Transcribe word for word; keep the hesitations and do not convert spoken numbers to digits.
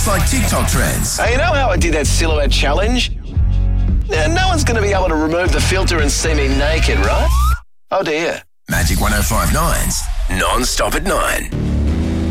like TikTok trends. Hey, you know how I did that silhouette challenge? Now, no one's going to be able to remove the filter and see me naked, right? Oh dear. Magic one oh five nine's Non-Stop at nine.